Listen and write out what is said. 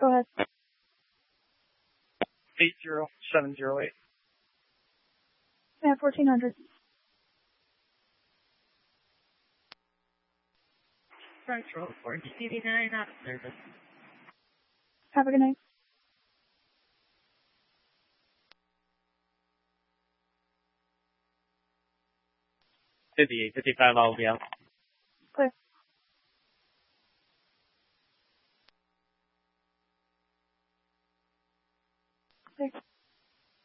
Go ahead. 80708. Yeah, 1400. Central 489 out of service. Have a good night. 58, 55, I'll be out. Clear. Clear.